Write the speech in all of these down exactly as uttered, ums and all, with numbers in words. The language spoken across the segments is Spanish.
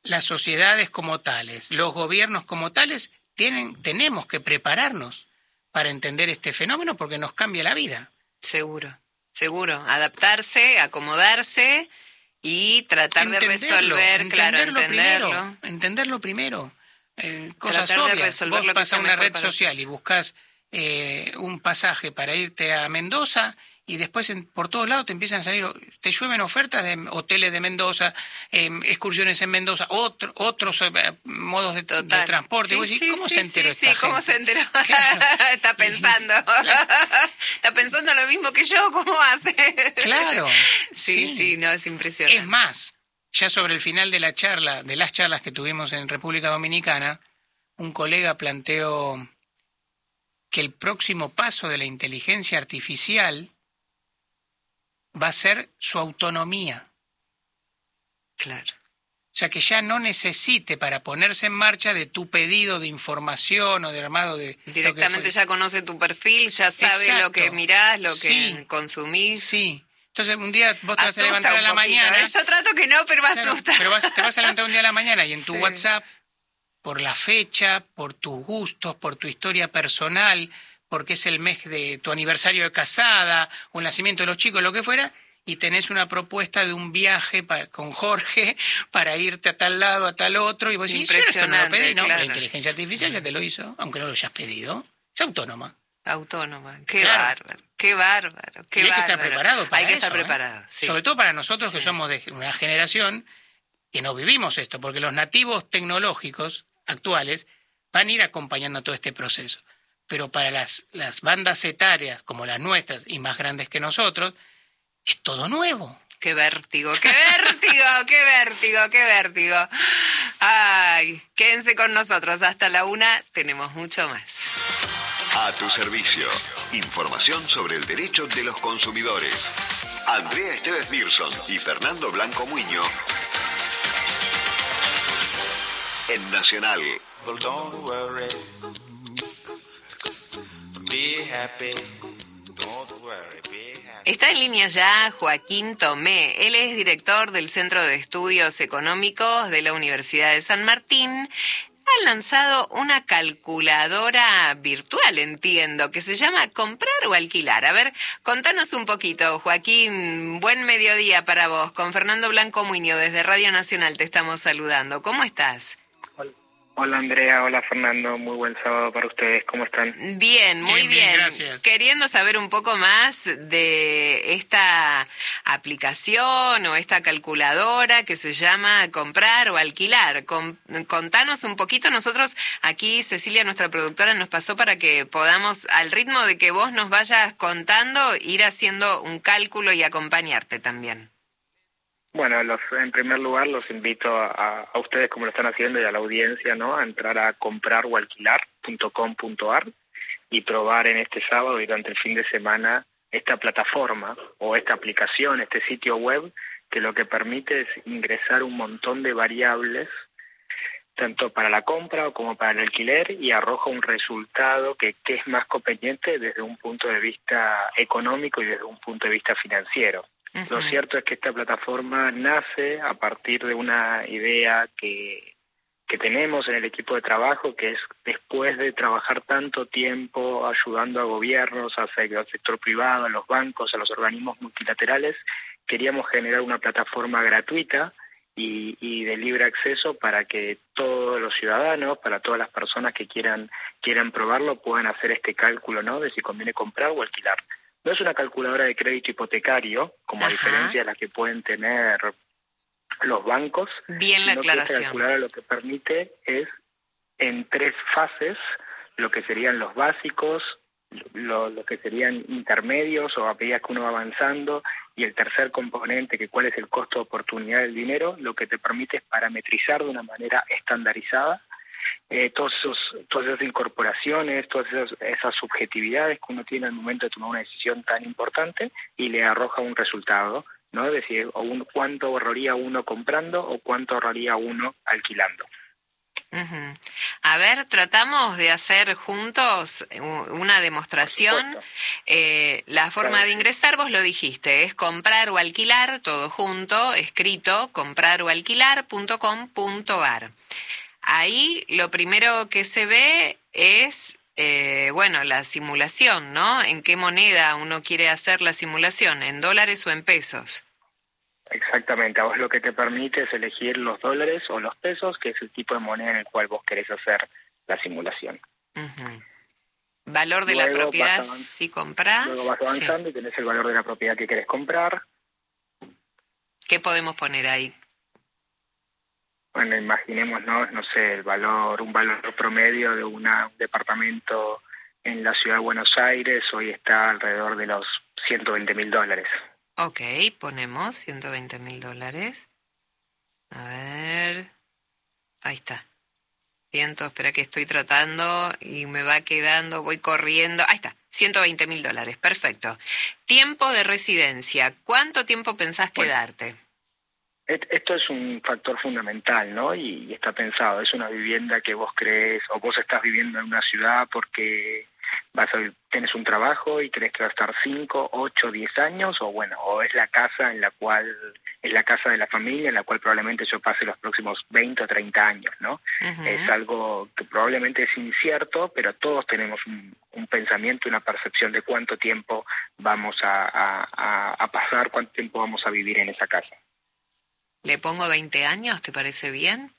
las sociedades como tales, los gobiernos como tales, tienen, tenemos que prepararnos para entender este fenómeno porque nos cambia la vida. Seguro, seguro. Adaptarse, acomodarse y tratar de resolver, claro, entenderlo entenderlo. Primero, entenderlo primero. Eh, cosas Tratar de obvias. resolver Vos lo que vas a sea una mejor red para social ti. y buscas eh, un pasaje para irte a Mendoza y después en, por todos lados te empiezan a salir, te llueven ofertas de hoteles de Mendoza, eh, excursiones en Mendoza, otro, otros eh, modos de, de transporte. Sí, y vos decís, sí, ¿cómo sí, se enteró sí, esta sí, ¿cómo gente? se enteró? Claro. Está pensando. Claro. Está pensando lo mismo que yo, ¿cómo hace? Claro. Sí, sí, sí, no, es impresionante. Es más, ya sobre el final de la charla, de las charlas que tuvimos en República Dominicana, un colega planteó que el próximo paso de la inteligencia artificial va a ser su autonomía. Claro. O sea, que ya no necesite para ponerse en marcha de tu pedido de información o de armado de... Directamente ya conoce tu perfil, ya sabe Exacto. Lo que mirás, lo sí, que consumís. Sí. Entonces un día vos te vas asusta a levantar a la poquito, mañana... ¿eh? Yo trato que no, pero me claro, asusta. Pero vas, te vas a levantar un día a la mañana y en tu sí. WhatsApp, por la fecha, por tus gustos, por tu historia personal, porque es el mes de tu aniversario de casada, o el nacimiento de los chicos, lo que fuera, y tenés una propuesta de un viaje para, con Jorge para irte a tal lado, a tal otro, y vos decís, yo esto no lo pedí, no, claro. La inteligencia artificial ya te lo hizo, aunque no lo hayas pedido, es autónoma. Autónoma, qué claro. bárbaro, qué bárbaro, qué y hay bárbaro. que estar preparado para Hay que eso, estar ¿eh? preparado, sí. Sobre todo para nosotros sí. que somos de una generación que no vivimos esto, porque los nativos tecnológicos actuales van a ir acompañando todo este proceso. Pero para las, las bandas etarias como las nuestras y más grandes que nosotros, es todo nuevo. ¡Qué vértigo, qué vértigo, qué vértigo, qué vértigo! Ay, quédense con nosotros. Hasta la una tenemos mucho más. A tu servicio. Información sobre el derecho de los consumidores. Andrea Esteves Mirson y Fernando Blanco Muño. En Nacional. Don't worry. Be happy. Don't worry. Be happy. Está en línea ya Joaquín Tomé. Él es director del Centro de Estudios Económicos de la Universidad de San Martín. Ha lanzado una calculadora virtual, entiendo, que se llama Comprar o Alquilar. A ver, contanos un poquito, Joaquín. Buen mediodía para vos. Con Fernando Blanco Muño, desde Radio Nacional te estamos saludando. ¿Cómo estás? Hola Andrea, hola Fernando, muy buen sábado para ustedes, ¿cómo están? Bien, muy bien. bien, bien. Gracias. Queriendo saber un poco más de esta aplicación o esta calculadora que se llama Comprar o Alquilar. Con, contanos un poquito, nosotros aquí, Cecilia, nuestra productora, nos pasó para que podamos, al ritmo de que vos nos vayas contando, ir haciendo un cálculo y acompañarte también. Bueno, los, en primer lugar los invito a, a ustedes, como lo están haciendo, y a la audiencia, ¿no?, a entrar a comprar o alquilar punto com punto a r y probar en este sábado y durante el fin de semana esta plataforma o esta aplicación, este sitio web, que lo que permite es ingresar un montón de variables, tanto para la compra como para el alquiler, y arroja un resultado que, que es más conveniente desde un punto de vista económico y desde un punto de vista financiero. Uh-huh. Lo cierto es que esta plataforma nace a partir de una idea que, que tenemos en el equipo de trabajo, que es, después de trabajar tanto tiempo ayudando a gobiernos, al sector privado, a los bancos, a los organismos multilaterales, queríamos generar una plataforma gratuita y, y de libre acceso para que todos los ciudadanos, para todas las personas que quieran, quieran probarlo, puedan hacer este cálculo, ¿no?, de si conviene comprar o alquilar. No es una calculadora de crédito hipotecario, como Ajá. a diferencia de las que pueden tener los bancos. Bien la aclaración. Esta calculadora lo que permite es, en tres fases, lo que serían los básicos, lo, lo que serían intermedios o a medida que uno va avanzando, y el tercer componente, que cuál es el costo de oportunidad del dinero, lo que te permite es parametrizar de una manera estandarizada Eh, todos esos, todas esas incorporaciones, todas esas, esas subjetividades que uno tiene al momento de tomar una decisión tan importante, y le arroja un resultado, ¿no? Es decir, o un, cuánto ahorraría uno comprando o cuánto ahorraría uno alquilando. Uh-huh. A ver, tratamos de hacer juntos una demostración. Eh, la forma Claro. de ingresar, vos lo dijiste, es comprar o alquilar, todo junto, escrito, comprar o alquilar punto com punto ar. Ahí lo primero que se ve es, eh, bueno, la simulación, ¿no? ¿En qué moneda uno quiere hacer la simulación? ¿En dólares o en pesos? Exactamente, a vos lo que te permite es elegir los dólares o los pesos, que es el tipo de moneda en el cual vos querés hacer la simulación. Uh-huh. Valor de Luego la propiedad vas avan- si compras. Luego vas Sí. avanzando y tenés el valor de la propiedad que querés comprar. ¿Qué podemos poner ahí? Bueno, imaginémonos, no sé, el valor, un valor promedio de una, un departamento en la ciudad de Buenos Aires hoy está alrededor de los ciento veinte mil dólares. Ok, ponemos ciento veinte mil dólares. A ver. Ahí está. Ciento, espera que estoy tratando y me va quedando, voy corriendo. Ahí está, ciento veinte mil dólares, perfecto. Tiempo de residencia, ¿cuánto tiempo pensás Bueno. quedarte? Et- Esto es un factor fundamental, ¿no? Y, y está pensado, es una vivienda que vos crees, o vos estás viviendo en una ciudad porque vas a, tenés un trabajo y crees que va a estar cinco, ocho, diez años, o bueno, o es la casa en la cual, es la casa de la familia en la cual probablemente yo pase los próximos veinte o treinta años, ¿no? Uh-huh. Es algo que probablemente es incierto, pero todos tenemos un, un pensamiento, una percepción de cuánto tiempo vamos a, a, a, a pasar, cuánto tiempo vamos a vivir en esa casa. ¿Le pongo veinte años? ¿Te parece bien?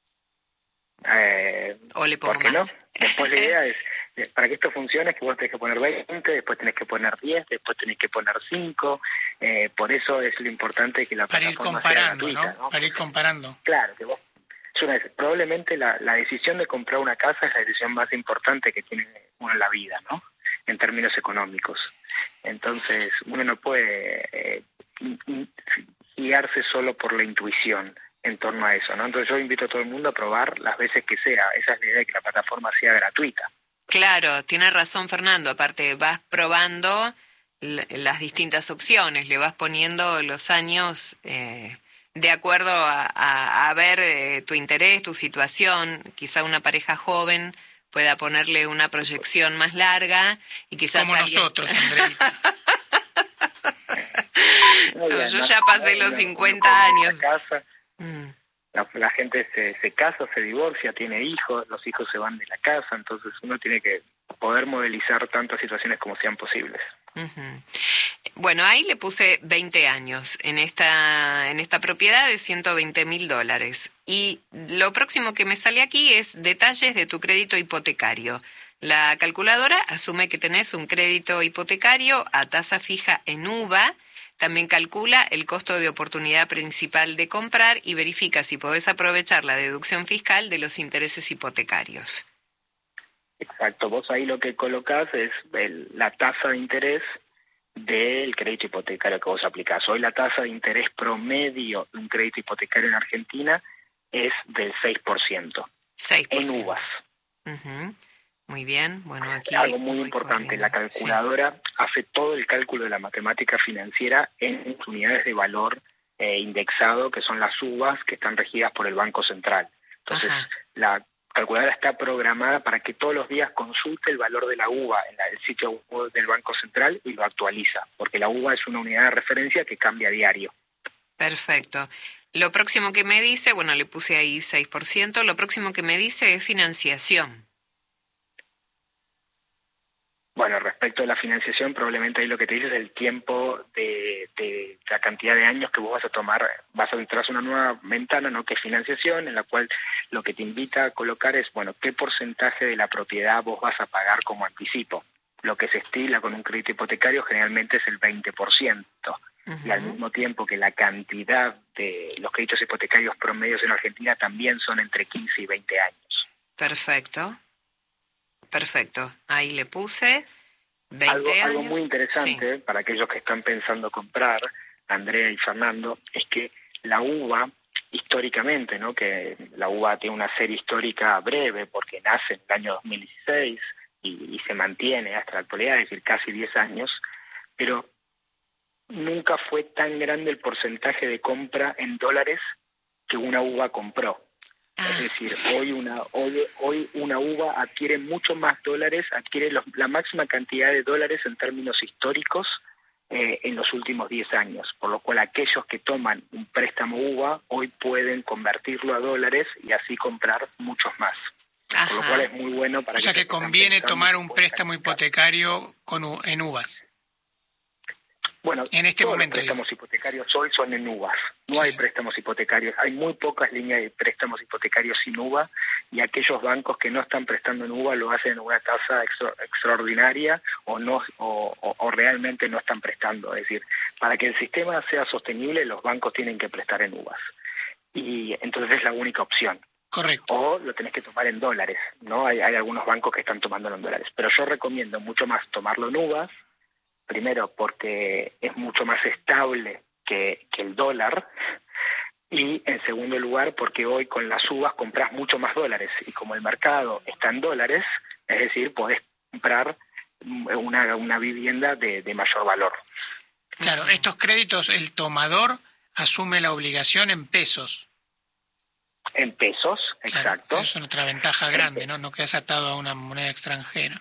Eh, ¿O le pongo ¿Por qué más? no? Después la idea es, eh, para que esto funcione, es que vos tenés que poner veinte, después tenés que poner diez, después tenés que poner cinco. Eh, por eso es lo importante que la Para ir plataforma comparando, sea gratuita, ¿no? ¿no? Para ir comparando. Claro, que vos, es una, probablemente la, la decisión de comprar una casa es la decisión más importante que tiene uno en la vida, ¿no? En términos económicos. Entonces, uno no puede eh, in- in- guiarse solo por la intuición en torno a eso, ¿no? Entonces yo invito a todo el mundo a probar las veces que sea. Esa es la idea, de que la plataforma sea gratuita. Claro, tiene razón Fernando. Aparte, vas probando l- las distintas opciones, le vas poniendo los años eh, de acuerdo a, a, a ver eh, tu interés, tu situación. Quizá una pareja joven pueda ponerle una proyección más larga y quizás Como alguien... nosotros, Andreita. No, y No, yo además, ya pasé uno- los uno cincuenta compra años. una casa, Mm. la, la gente se, se casa, se divorcia, tiene hijos, los hijos se van de la casa, entonces uno tiene que poder modelizar tantas situaciones como sean posibles. Ujú. Bueno, ahí le puse veinte años en esta, en esta propiedad de ciento veinte mil dólares. Y lo próximo que me sale aquí es detalles de tu crédito hipotecario. La calculadora asume que tenés un crédito hipotecario a tasa fija en U V A. También calcula el costo de oportunidad principal de comprar y verifica si podés aprovechar la deducción fiscal de los intereses hipotecarios. Exacto, vos ahí lo que colocás es el- la tasa de interés del crédito hipotecario que vos aplicás. Hoy la tasa de interés promedio de un crédito hipotecario en Argentina es del seis por ciento seis por en ciento. U V As. Ujú. Muy bien, bueno, aquí... Algo muy voy importante, corriendo. la calculadora hace todo el cálculo de la matemática financiera en unidades de valor eh, indexado, que son las U V As que están regidas por el Banco Central. Entonces, Ajá. la calculadora está programada para que todos los días consulte el valor de la U V A en la- el sitio web del Banco Central y lo actualiza, porque la U V A es una unidad de referencia que cambia a diario. Perfecto. Lo próximo que me dice, bueno, le puse ahí seis por ciento, lo próximo que me dice es financiación. Bueno, respecto a la financiación, probablemente ahí lo que te dice es el tiempo de, de la cantidad de años que vos vas a tomar, vas a entrar a una nueva ventana, ¿no? Que es financiación, en la cual lo que te invita a colocar es, bueno, qué porcentaje de la propiedad vos vas a pagar como anticipo. Lo que se estila con un crédito hipotecario generalmente es el veinte por ciento. Uh-huh. Y al mismo tiempo que la cantidad de los créditos hipotecarios promedios en Argentina también son entre quince y veinte años. Perfecto. Perfecto. Ahí le puse veinte Algo, años. algo muy interesante Sí. para aquellos que están pensando comprar, Andrea y Fernando, es que la U V A, históricamente, ¿no? Que la U V A tiene una serie histórica breve porque nace en el año dos mil dieciséis y, y se mantiene hasta la actualidad, es decir, casi diez años, pero nunca fue tan grande el porcentaje de compra en dólares que una U V A compró. Es decir, hoy una hoy, hoy una uva adquiere mucho más dólares, adquiere los, la máxima cantidad de dólares en términos históricos eh, en los últimos diez años, por lo cual aquellos que toman un préstamo uva hoy pueden convertirlo a dólares y así comprar muchos más. Ajá. Por lo cual es muy bueno para O sea que conviene tomar un préstamo hipotecario. hipotecario con u- en uvas. Bueno, En este todos momento, los préstamos hipotecarios hoy son en uvas. No Sí. hay préstamos hipotecarios. Hay muy pocas líneas de préstamos hipotecarios sin uva y aquellos bancos que no están prestando en uva lo hacen en una tasa extra, extraordinaria o no o, o, o realmente no están prestando. Es decir, para que el sistema sea sostenible, los bancos tienen que prestar en uvas. Y entonces es la única opción. Correcto. O lo tenés que tomar en dólares, ¿no? Hay, hay algunos bancos que están tomándolo en dólares. Pero yo recomiendo mucho más tomarlo en uvas. Primero, porque es mucho más estable que, que el dólar. Y en segundo lugar, porque hoy con las uvas compras mucho más dólares. Y como el mercado está en dólares, es decir, podés comprar una, una vivienda de, de mayor valor. Claro, estos créditos, el tomador asume la obligación en pesos. En pesos, Claro, exacto. es otra ventaja grande, ¿no? No quedas atado a una moneda extranjera.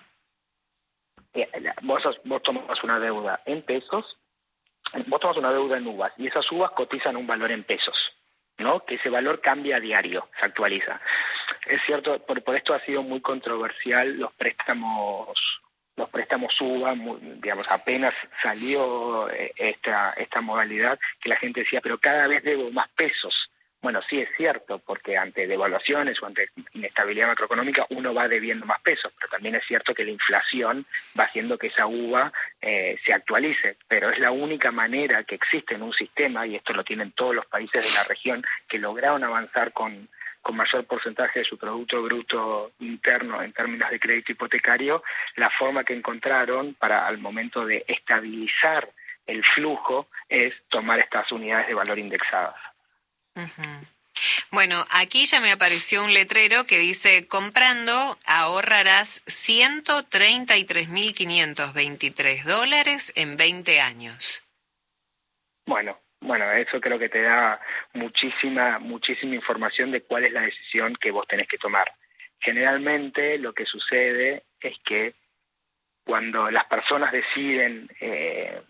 Vos, vos tomás una deuda en pesos, vos tomás una deuda en uvas y esas uvas cotizan un valor en pesos, ¿no? Que ese valor cambia a diario, se actualiza. Es cierto, por, por esto ha sido muy controversial los préstamos, los préstamos uva, muy, digamos, apenas salió eh, esta, esta modalidad que la gente decía, pero cada vez debo más pesos. Bueno, sí es cierto, porque ante devaluaciones o ante inestabilidad macroeconómica uno va debiendo más pesos, pero también es cierto que la inflación va haciendo que esa uva eh, se actualice, pero es la única manera que existe en un sistema, y esto lo tienen todos los países de la región, que lograron avanzar con, con mayor porcentaje de su Producto Bruto Interno en términos de crédito hipotecario, la forma que encontraron para al momento de estabilizar el flujo es tomar estas unidades de valor indexadas. Uh-huh. Bueno, aquí ya me apareció un letrero que dice, comprando ahorrarás ciento treinta y tres mil quinientos veintitrés dólares en veinte años. Bueno, bueno, eso creo que te da muchísima, muchísima información de cuál es la decisión que vos tenés que tomar. Generalmente lo que sucede es que cuando las personas deciden... Eh,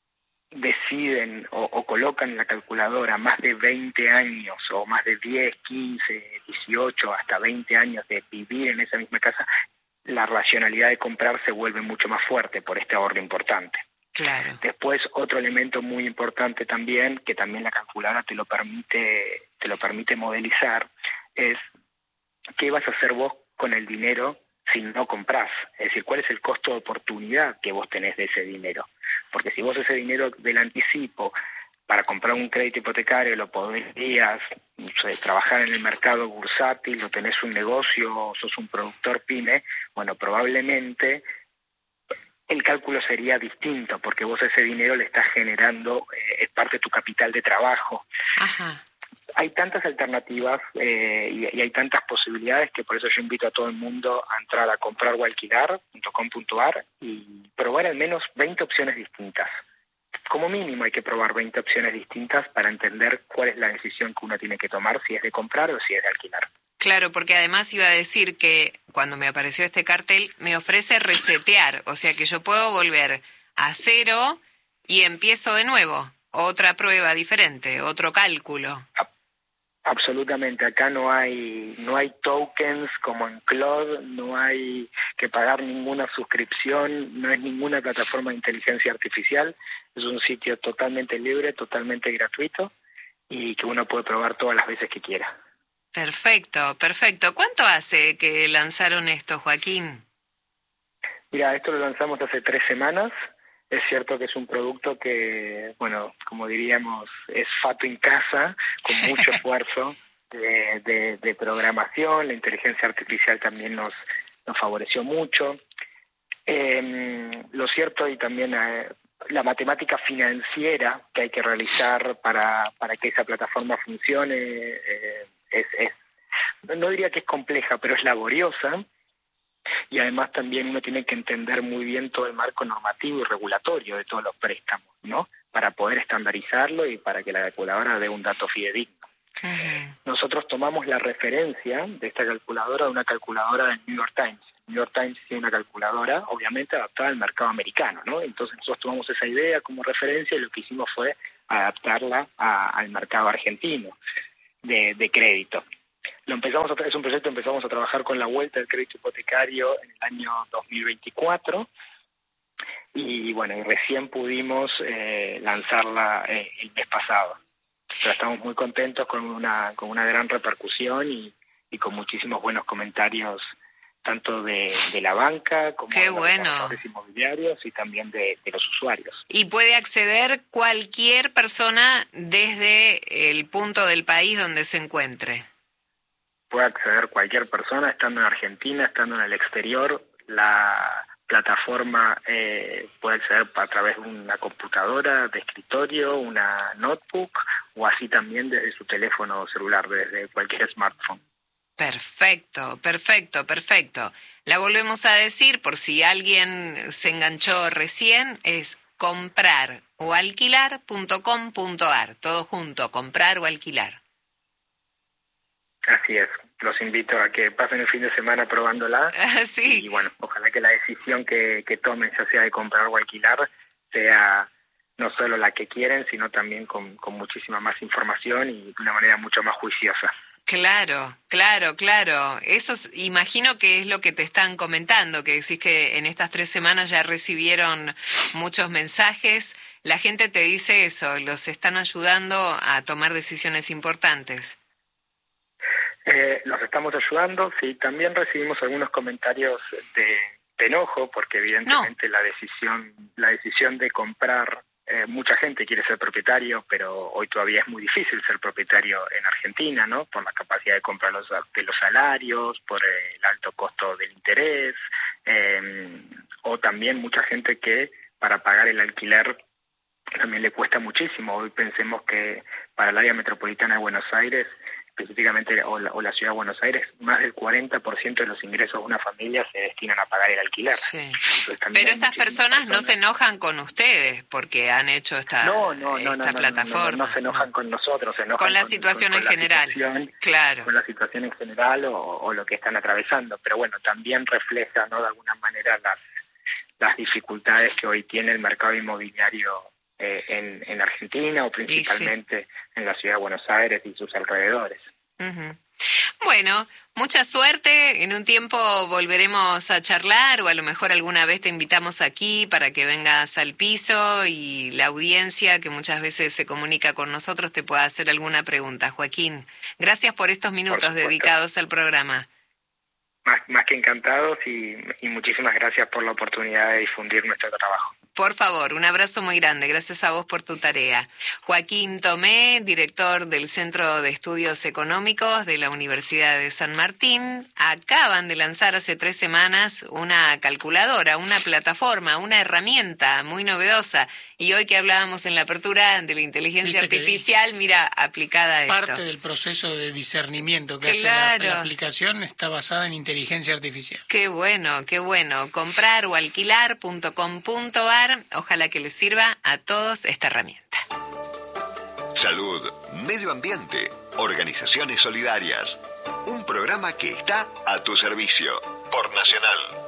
deciden o, o colocan en la calculadora más de veinte años o más de diez, quince, dieciocho, hasta veinte años de vivir en esa misma casa, la racionalidad de comprar se vuelve mucho más fuerte por este ahorro importante. Claro. Después, otro elemento muy importante también, que también la calculadora te lo permite, te lo permite modelizar, es qué vas a hacer vos con el dinero si no comprás. Es decir, cuál es el costo de oportunidad que vos tenés de ese dinero. Porque si vos ese dinero del anticipo para comprar un crédito hipotecario lo podrías no sé, trabajar en el mercado bursátil, o tenés un negocio, o sos un productor pyme, bueno, probablemente el cálculo sería distinto, porque vos ese dinero le estás generando, eh, es parte de tu capital de trabajo. Ajá. Hay tantas alternativas eh, y, y hay tantas posibilidades que por eso yo invito a todo el mundo a entrar a comprar o alquilar punto com punto a r y probar al menos veinte opciones distintas. Como mínimo hay que probar veinte opciones distintas para entender cuál es la decisión que uno tiene que tomar, si es de comprar o si es de alquilar. Claro, porque además iba a decir que cuando me apareció este cartel me ofrece resetear, o sea que yo puedo volver a cero y empiezo de nuevo, otra prueba diferente, otro cálculo. Absolutamente, acá no hay no hay tokens como en Claude, no hay que pagar ninguna suscripción, no es ninguna plataforma de inteligencia artificial, es un sitio totalmente libre, totalmente gratuito y que uno puede probar todas las veces que quiera. Perfecto, perfecto. ¿Cuánto hace que lanzaron esto, Joaquín? Mira, esto lo lanzamos hace tres semanas. Es cierto que es un producto que, bueno, como diríamos, es fato en casa, con mucho esfuerzo de, de, de programación. La inteligencia artificial también nos, nos favoreció mucho. Eh, lo cierto y también eh, la matemática financiera que hay que realizar para, para que esa plataforma funcione eh, es, es, no diría que es compleja, pero es laboriosa. Y además también uno tiene que entender muy bien todo el marco normativo y regulatorio de todos los préstamos, ¿no? Para poder estandarizarlo y para que la calculadora dé un dato fidedigno. Uh-huh. Nosotros tomamos la referencia de esta calculadora de una calculadora del New York Times. El New York Times tiene una calculadora, obviamente, adaptada al mercado americano, ¿no? Entonces nosotros tomamos esa idea como referencia y lo que hicimos fue adaptarla a, al mercado argentino de, de crédito. Lo empezamos a, es un proyecto que empezamos a trabajar con la vuelta del crédito hipotecario en el año dos mil veinticuatro y bueno, y recién pudimos eh, lanzarla eh, el mes pasado. Pero estamos muy contentos con una con una gran repercusión y, y con muchísimos buenos comentarios tanto de, de la banca como Qué de los bueno. trabajadores inmobiliarios y también de, de los usuarios. Y puede acceder cualquier persona desde el punto del país donde se encuentre. Puede acceder cualquier persona, estando en Argentina, estando en el exterior. La plataforma eh, puede acceder a través de una computadora de escritorio, una notebook, o así también desde su teléfono celular, desde cualquier smartphone. Perfecto, perfecto, perfecto. La volvemos a decir por si alguien se enganchó recién, es comprar o alquilar punto com punto ar, todo junto, comprar o alquilar. Así es, los invito a que pasen el fin de semana probándola. Sí. Y bueno, ojalá que la decisión que, que tomen, ya sea de comprar o alquilar, sea no solo la que quieren, sino también con, con muchísima más información y de una manera mucho más juiciosa. Claro, claro, claro. Eso es, imagino que es lo que te están comentando, que decís que en estas tres semanas ya recibieron muchos mensajes. La gente te dice eso, los están ayudando a tomar decisiones importantes. Eh, los estamos ayudando, sí. También recibimos algunos comentarios de, de enojo, porque evidentemente no. la decisión, la decisión de comprar. Eh, mucha gente quiere ser propietario, pero hoy todavía es muy difícil ser propietario en Argentina, ¿no? Por la capacidad de compra los, de los salarios, por el alto costo del interés, eh, o también mucha gente que para pagar el alquiler también le cuesta muchísimo. Hoy pensemos que para el área metropolitana de Buenos Aires, específicamente, o la, o la ciudad de Buenos Aires, más del cuarenta por ciento de los ingresos de una familia se destinan a pagar el alquiler. Sí. Pero estas personas, personas no se enojan con ustedes porque han hecho esta, no, no, no, esta no, no, plataforma. No, no, no se enojan con nosotros, se enojan con la con, situación con, en con general. Situación, claro. Con la situación en general o, o lo que están atravesando. Pero bueno, también refleja, ¿no?, de alguna manera las, las dificultades que hoy tiene el mercado inmobiliario eh, en, en Argentina o principalmente sí. en la ciudad de Buenos Aires y sus alrededores. Uh-huh. Bueno, mucha suerte. En un tiempo volveremos a charlar o a lo mejor alguna vez te invitamos aquí para que vengas al piso y la audiencia que muchas veces se comunica con nosotros te pueda hacer alguna pregunta. Joaquín, gracias por estos minutos por dedicados al programa. Más, más que encantados y, y muchísimas gracias por la oportunidad de difundir nuestro trabajo. Por favor, un abrazo muy grande. Gracias a vos por tu tarea. Joaquín Tomé, director del Centro de Estudios Económicos de la Universidad de San Martín, acaban de lanzar hace tres semanas una calculadora, una plataforma, una herramienta muy novedosa. Y hoy que hablábamos en la apertura de la inteligencia artificial, mira, aplicada a esto. Parte del proceso de discernimiento que claro. hace la, la aplicación está basada en inteligencia artificial. Qué bueno, qué bueno. Comprar o alquilar punto com punto ar. Ojalá que les sirva a todos esta herramienta. Salud, medio ambiente, organizaciones solidarias. Un programa que está a tu servicio por Nacional.